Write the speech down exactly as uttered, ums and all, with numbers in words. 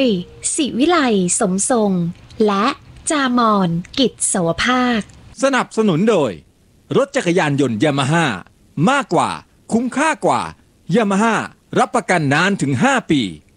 ยศิวิไลสมทรงและจามอนกิจสวภาคสนับสนุนโดยรถจักรยานยนต์ยามาฮ่ามากกว่าคุ้มค่ากว่ายามาฮ่ารับประกันนานถึงห้าปี